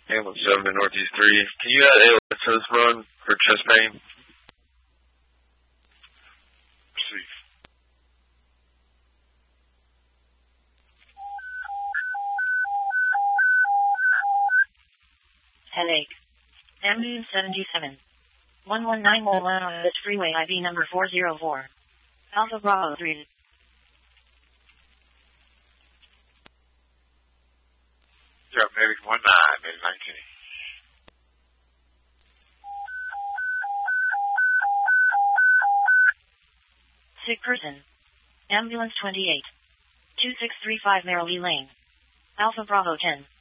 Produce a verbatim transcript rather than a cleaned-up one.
Ambulance seven to Northeast three. Can you add A L S to this run for chest pain? Receive. Headache. Ambulance seventy-seven. one one nine one one on this freeway I D number four zero four. Alpha Bravo three. Yeah, medic one nine, medic nineteen. Sick person. Ambulance twenty-eight. two six three five Merrill Lane. Alpha Bravo ten.